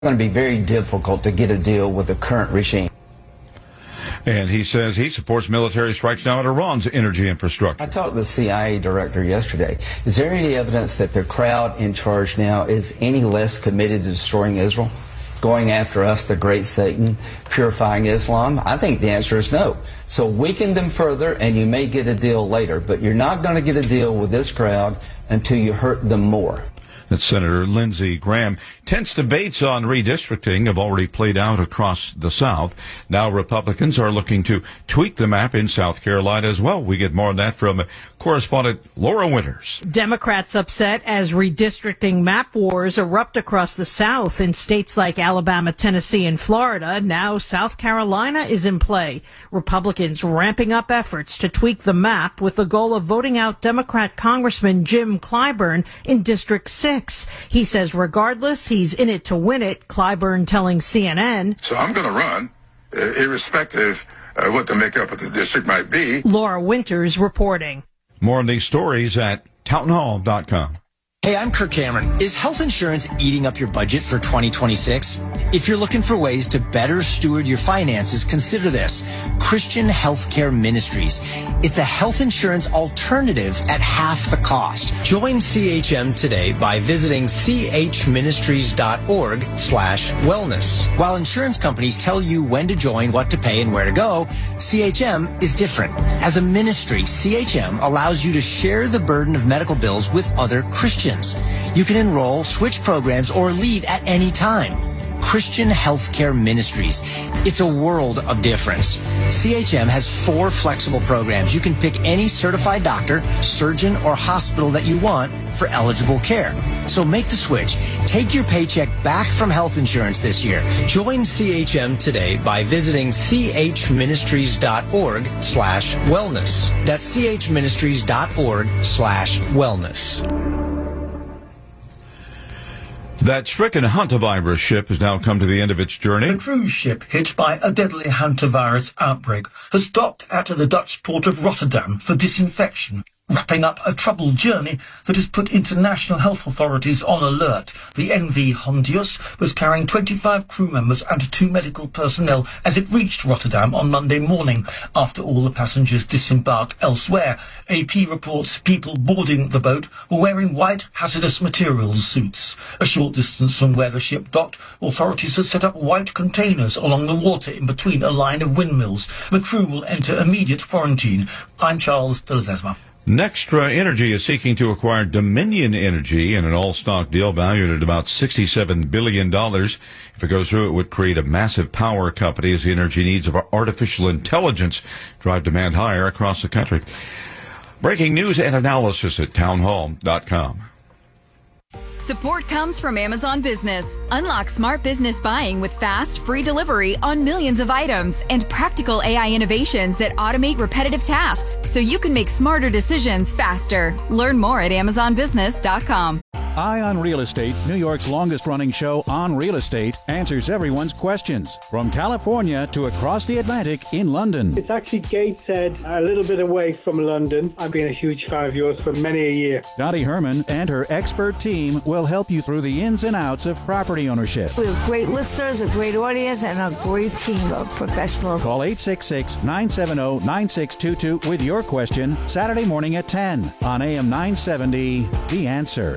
going to be very difficult to get a deal with the current regime. And he says he supports military strikes now at Iran's energy infrastructure. I talked to the CIA director yesterday. Is there any evidence that the crowd in charge now is any less committed to destroying Israel, going after us, the great Satan, purifying Islam? I think the answer is no. So weaken them further and you may get a deal later, but you're not going to get a deal with this crowd until you hurt them more. That's Senator Lindsey Graham. Tense debates on redistricting have already played out across the South. Now Republicans are looking to tweak the map in South Carolina as well. We get more on that from correspondent Laura Winters. Democrats upset as redistricting map wars erupt across the South in states like Alabama, Tennessee, and Florida. Now South Carolina is in play. Republicans ramping up efforts to tweak the map with the goal of voting out Democrat Congressman Jim Clyburn in District 6. He says regardless, he's in it to win it, Clyburn telling CNN. So I'm going to run, irrespective of what the makeup of the district might be. Laura Winters reporting. More on these stories at townhall.com. Hey, I'm Kirk Cameron. Is health insurance eating up your budget for 2026? If you're looking for ways to better steward your finances, consider this. Christian Healthcare Ministries. It's a health insurance alternative at half the cost. Join CHM today by visiting chministries.org/wellness. While insurance companies tell you when to join, what to pay, and where to go, CHM is different. As a ministry, CHM allows you to share the burden of medical bills with other Christians. You can enroll, switch programs, or leave at any time. Christian Healthcare Ministries. It's a world of difference. CHM has 4 flexible programs. You can pick any certified doctor, surgeon, or hospital that you want for eligible care. So make the switch. Take your paycheck back from health insurance this year. Join CHM today by visiting chministries.org/wellness. That's chministries.org/wellness. That stricken hantavirus ship has now come to the end of its journey. The cruise ship hit by a deadly hantavirus outbreak has docked at the Dutch port of Rotterdam for disinfection, wrapping up a troubled journey that has put international health authorities on alert. The MV Hondius was carrying 25 crew members and 2 medical personnel as it reached Rotterdam on Monday morning after all the passengers disembarked elsewhere. AP reports people boarding the boat were wearing white hazardous materials suits. A short distance from where the ship docked, authorities have set up white containers along the water in between a line of windmills. The crew will enter immediate quarantine. I'm Charles de Ledesma. Nextra Energy is seeking to acquire Dominion Energy in an all-stock deal valued at about $67 billion. If it goes through, it would create a massive power company as the energy needs of artificial intelligence drive demand higher across the country. Breaking news and analysis at townhall.com. Support comes from Amazon Business. Unlock smart business buying with fast, free delivery on millions of items and practical AI innovations that automate repetitive tasks so you can make smarter decisions faster. Learn more at amazonbusiness.com. Eye on Real Estate, New York's longest-running show on real estate, answers everyone's questions. From California to across the Atlantic in London. It's actually Gateshead, a little bit away from London. I've been a huge fan of yours for many a year. Dottie Herman and her expert team will help you through the ins and outs of property ownership. We have great listeners, a great audience, and a great team of professionals. Call 866-970-9622 with your question Saturday morning at 10 on AM 970, The Answer.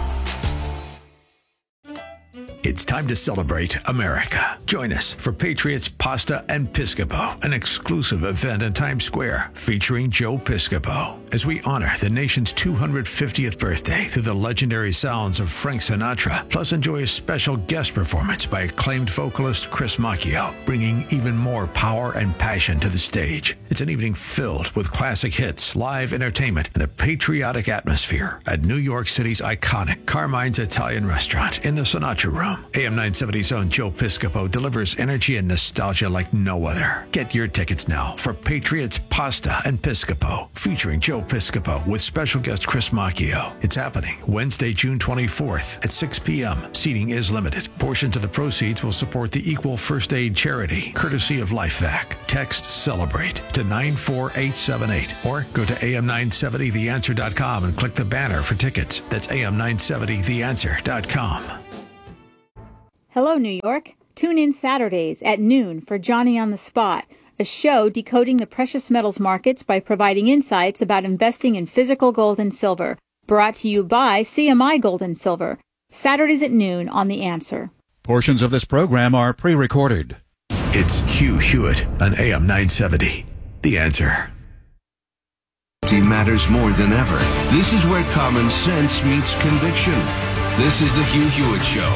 It's time to celebrate America. Join us for Patriots Pasta and Piscopo, an exclusive event in Times Square featuring Joe Piscopo, as we honor the nation's 250th birthday through the legendary sounds of Frank Sinatra, plus enjoy a special guest performance by acclaimed vocalist Chris Macchio, bringing even more power and passion to the stage. It's an evening filled with classic hits, live entertainment, and a patriotic atmosphere at New York City's iconic Carmine's Italian Restaurant in the Sinatra Room. AM 970's own Joe Piscopo delivers energy and nostalgia like no other. Get your tickets now for Patriots Pasta and Piscopo, featuring Joe Piscopo with special guest Chris Macchio. It's happening Wednesday, June 24th at 6 p.m. Seating is limited. Portions of the proceeds will support the Equal First Aid charity, courtesy of LifeVac. Text CELEBRATE to 94878 or go to am970theanswer.com and click the banner for tickets. That's am970theanswer.com. Hello, New York. Tune in Saturdays at noon for Johnny on the Spot, a show decoding the precious metals markets by providing insights about investing in physical gold and silver. Brought to you by CMI Gold and Silver. Saturdays at noon on The Answer. Portions of this program are pre-recorded. It's Hugh Hewitt on AM 970. The Answer. Matters more than ever. This is where common sense meets conviction. This is the Hugh Hewitt Show.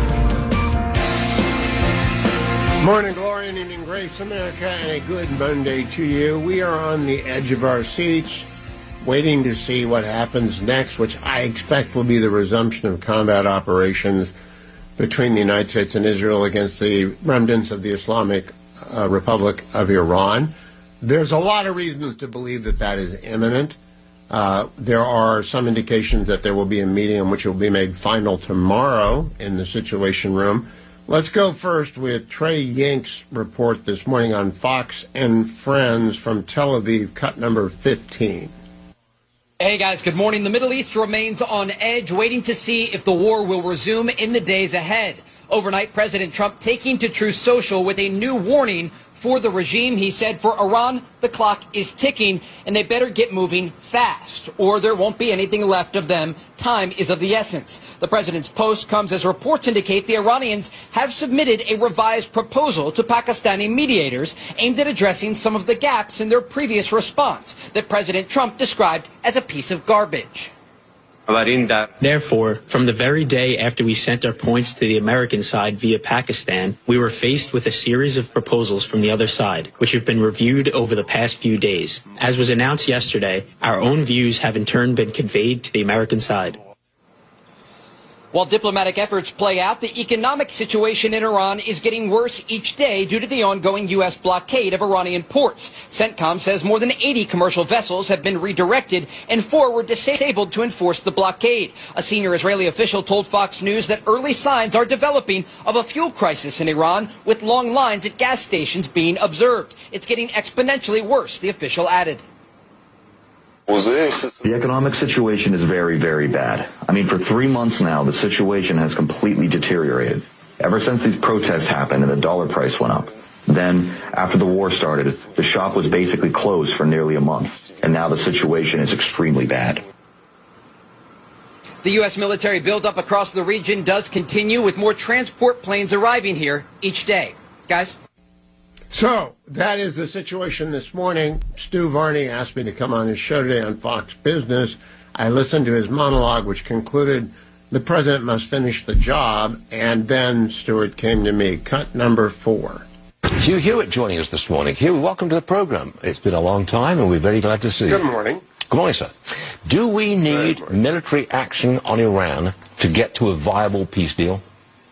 Morning glory and evening grace, America, and a good Monday to you. We are on the edge of our seats, waiting to see what happens next, which I expect will be the resumption of combat operations between the United States and Israel against the remnants of the Islamic Republic of Iran. There's a lot of reasons to believe that that is imminent. There are some indications that there will be a meeting which will be made final tomorrow in the Situation Room. Let's go first with Trey Yink's report this morning on Fox and Friends from Tel Aviv, cut number 15. Hey guys, good morning. The Middle East remains on edge, waiting to see if the war will resume in the days ahead. Overnight, President Trump taking to Truth Social with a new warning for the regime. He said for Iran, the clock is ticking and they better get moving fast or there won't be anything left of them. Time is of the essence. The president's post comes as reports indicate the Iranians have submitted a revised proposal to Pakistani mediators aimed at addressing some of the gaps in their previous response that President Trump described as a piece of garbage. Therefore, from the very day after we sent our points to the American side via Pakistan, we were faced with a series of proposals from the other side, which have been reviewed over the past few days. As was announced yesterday, our own views have in turn been conveyed to the American side. While diplomatic efforts play out, the economic situation in Iran is getting worse each day due to the ongoing U.S. blockade of Iranian ports. CENTCOM says more than 80 commercial vessels have been redirected and 4 were disabled to enforce the blockade. A senior Israeli official told Fox News that early signs are developing of a fuel crisis in Iran, with long lines at gas stations being observed. It's getting exponentially worse, the official added. The economic situation is very, very bad. I mean, for 3 months now, the situation has completely deteriorated. Ever since these protests happened and the dollar price went up. Then, after the war started, the shop was basically closed for nearly a month. And now the situation is extremely bad. The U.S. military buildup across the region does continue, with more transport planes arriving here each day. Guys? So, that is the situation this morning. Stu Varney asked me to come on his show today on Fox Business. I listened to his monologue, which concluded the president must finish the job, and then Stuart came to me. Cut number 4. Hugh Hewitt joining us this morning. Hugh, welcome to the program. It's been a long time, and we're very glad to see you. Good morning. Good morning, sir. Do we need military action on Iran to get to a viable peace deal?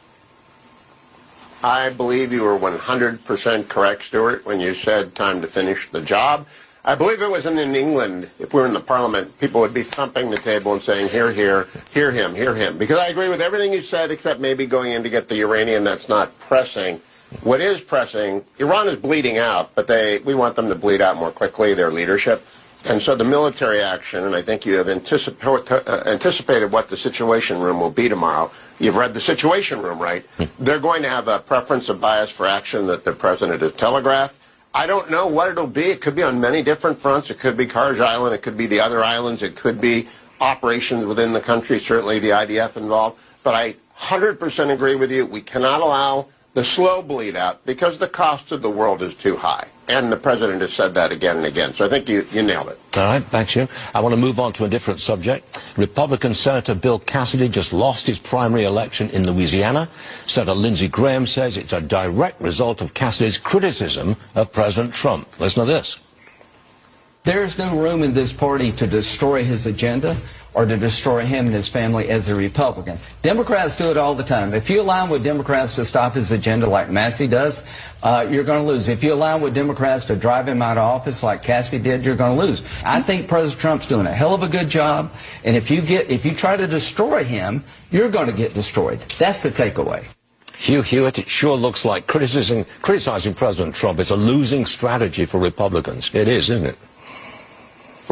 I believe you were 100% correct, Stuart, when you said time to finish the job. I believe it was in England, if we were in the parliament, people would be thumping the table and saying, hear him. Because I agree with everything you said, except maybe going in to get the uranium. That's not pressing. What is pressing, Iran is bleeding out, but we want them to bleed out more quickly, their leadership. And so the military action, and I think you have anticipated what the Situation Room will be tomorrow. You've read the Situation Room, right? They're going to have a preference, a bias for action that the president has telegraphed. I don't know what it'll be. It could be on many different fronts. It could be Karj Island. It could be the other islands. It could be operations within the country, certainly the IDF involved. But I 100% agree with you. We cannot allow the slow bleed out because the cost of the world is too high. And the president has said that again and again. So I think you nailed it. All right, thanks, Hugh. I want to move on to a different subject. Republican Senator Bill Cassidy just lost his primary election in Louisiana. Senator Lindsey Graham says it's a direct result of Cassidy's criticism of President Trump. Listen to this. There's no room in this party to destroy his agenda or to destroy him and his family as a Republican. Democrats do it all the time. If you align with Democrats to stop his agenda like Massey does, you're going to lose. If you align with Democrats to drive him out of office like Cassidy did, you're going to lose. I think President Trump's doing a hell of a good job, and if you try to destroy him, you're going to get destroyed. That's the takeaway. Hugh Hewitt, it sure looks like criticizing President Trump is a losing strategy for Republicans. It is, isn't it?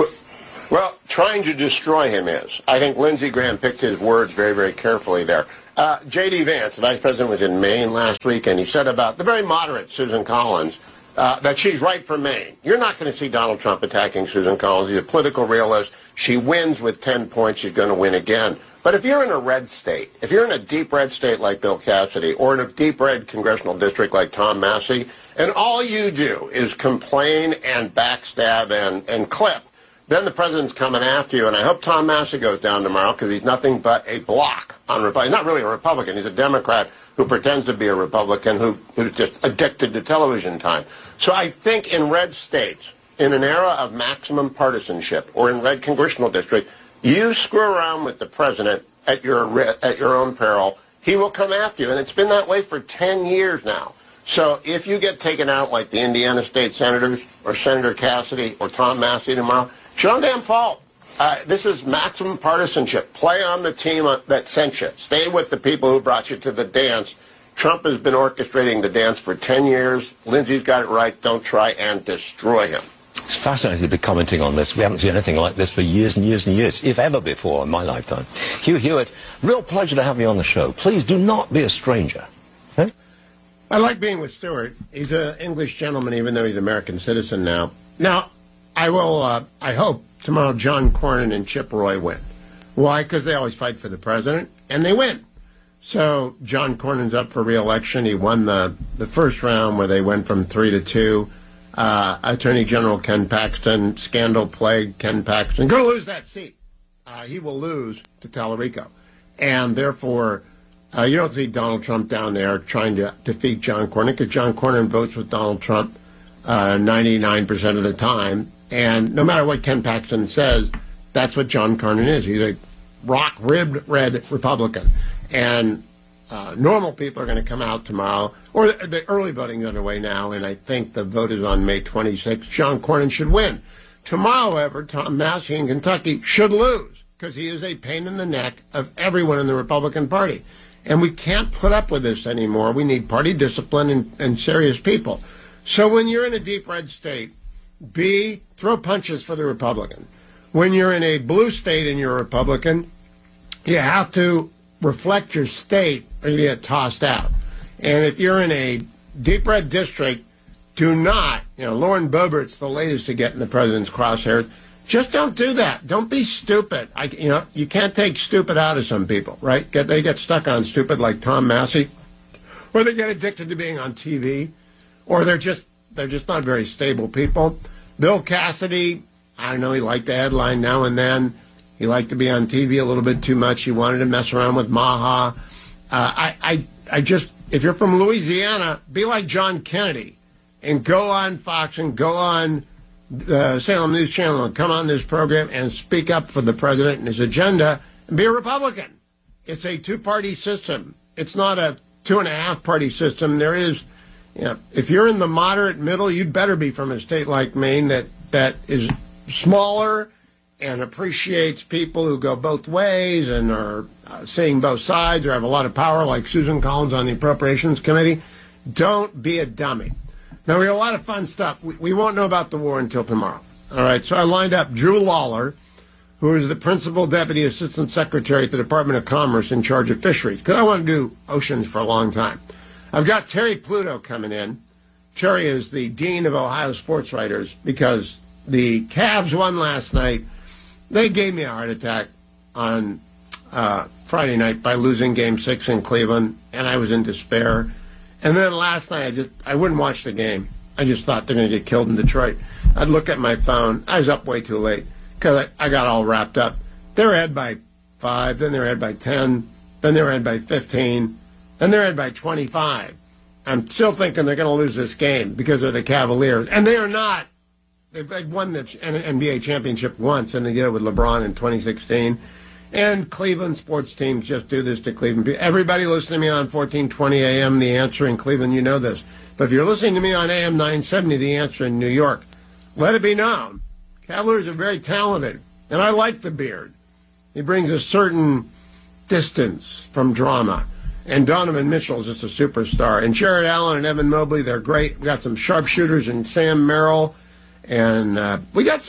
Well, trying to destroy him is. I think Lindsey Graham picked his words very, very carefully there. J.D. Vance, the vice president, was in Maine last week, and he said about the very moderate Susan Collins that she's right for Maine. You're not going to see Donald Trump attacking Susan Collins. He's a political realist. She wins with 10 points. She's going to win again. But if you're in a red state, if you're in a deep red state like Bill Cassidy, or in a deep red congressional district like Tom Massey, and all you do is complain and backstab and clip, then the president's coming after you. And I hope Tom Massey goes down tomorrow, because he's nothing but a block on Republicans. He's not really a Republican. He's a Democrat who pretends to be a Republican, who's just addicted to television time. So I think in red states, in an era of maximum partisanship, or in red congressional district, you screw around with the president at your own peril, he will come after you. And it's been that way for 10 years now. So if you get taken out like the Indiana state senators, or Senator Cassidy, or Tom Massey tomorrow, it's your own damn fault. This is maximum partisanship. Play on the team that sent you. Stay with the people who brought you to the dance. Trump has been orchestrating the dance for 10 years. Lindsay's got it right. Don't try and destroy him. It's fascinating to be commenting on this. We haven't seen anything like this for years and years and years, if ever before in my lifetime. Hugh Hewitt, real pleasure to have you on the show. Please do not be a stranger. Huh? I like being with Stuart. He's an English gentleman, even though he's an American citizen now. Now, I will, I hope tomorrow John Cornyn and Chip Roy win. Why? Because they always fight for the president, and they win. So John Cornyn's up for re-election. He won the first round where they went from 3-2. Attorney General Ken Paxton, scandal-plagued Ken Paxton, going to lose that seat. He will lose to Tallarico. And therefore, you don't see Donald Trump down there trying to defeat John Cornyn, because John Cornyn votes with Donald Trump 99% of the time. And no matter what Ken Paxton says, that's what John Cornyn is. He's a rock-ribbed red Republican. And normal people are going to come out tomorrow, or the early voting is underway now, and I think the vote is on May 26th. John Cornyn should win. Tomorrow, however, Tom Massey in Kentucky should lose, because he is a pain in the neck of everyone in the Republican Party. And we can't put up with this anymore. We need party discipline and serious people. So when you're in a deep red state, throw punches for the Republican. When you're in a blue state and you're a Republican, you have to reflect your state or you get tossed out. And if you're in a deep red district, do not, Lauren Boebert's the latest to get in the president's crosshairs. Just don't do that. Don't be stupid. You can't take stupid out of some people, right? They get stuck on stupid like Tom Massey, or they get addicted to being on TV, or they're just not very stable people. Bill Cassidy, I know he liked the headline now and then. He liked to be on TV a little bit too much. He wanted to mess around with Maha. If you're from Louisiana, be like John Kennedy and go on Fox and go on the Salem News Channel and come on this program and speak up for the president and his agenda and be a Republican. It's a two-party system. It's not a 2.5-party system. There is, if you're in the moderate middle, you'd better be from a state like Maine that is smaller and appreciates people who go both ways and are seeing both sides or have a lot of power, like Susan Collins on the Appropriations Committee. Don't be a dummy. Now, we have a lot of fun stuff. We won't know about the war until tomorrow. All right, so I lined up Drew Lawler, who is the Principal Deputy Assistant Secretary at the Department of Commerce in charge of fisheries, because I want to do oceans for a long time. I've got Terry Pluto coming in. Terry is the Dean of Ohio Sports Writers, because the Cavs won last night. They gave me a heart attack on Friday night by losing Game 6 in Cleveland, and I was in despair. And then last night, I wouldn't watch the game. I just thought they're going to get killed in Detroit. I'd look at my phone. I was up way too late because I got all wrapped up. They were ahead by 5, then they were ahead by 10, then they were ahead by 15, then they were ahead by 25. I'm still thinking they're going to lose this game because of the Cavaliers, and they are not. They've won the NBA championship once, and they did it with LeBron in 2016. And Cleveland sports teams just do this to Cleveland. Everybody listening to me on 1420 AM, The Answer in Cleveland, you know this. But if you're listening to me on AM 970, The Answer in New York, let it be known. Cavaliers are very talented, and I like the beard. He brings a certain distance from drama. And Donovan Mitchell is just a superstar. And Jared Allen and Evan Mobley, they're great. We got some sharpshooters and Sam Merrill. And we got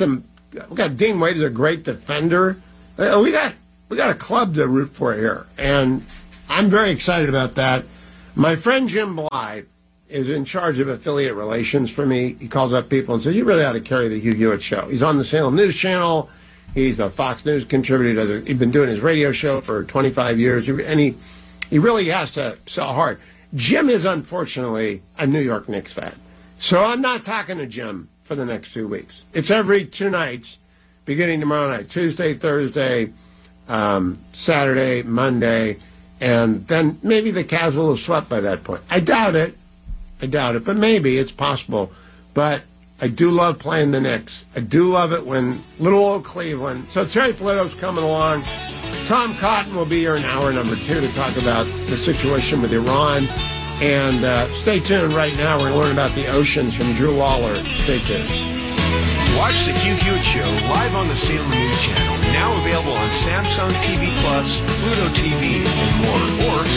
Dean Wade is a great defender. We got a club to root for here. And I'm very excited about that. My friend Jim Bly is in charge of affiliate relations for me. He calls up people and says, you really ought to carry the Hugh Hewitt Show. He's on the Salem News Channel. He's a Fox News contributor. He's been doing his radio show for 25 years, and he really has to sell hard. Jim is, unfortunately, a New York Knicks fan. So I'm not talking to Jim for the next 2 weeks. It's every 2 nights, beginning tomorrow night, Tuesday, Thursday, Saturday, Monday, and then maybe the Cavs will have swept by that point. I doubt it, but maybe it's possible. But I do love playing the Knicks. I do love it when little old Cleveland. So Terry Polito's coming along. Tom Cotton will be here in hour number 2 to talk about the situation with Iran. And stay tuned right now. We're going to learn about the oceans from Drew Lawler. Stay tuned. Watch the Hugh Hewitt Show live on the Salem News Channel. Now available on Samsung TV Plus, Pluto TV, and more. Or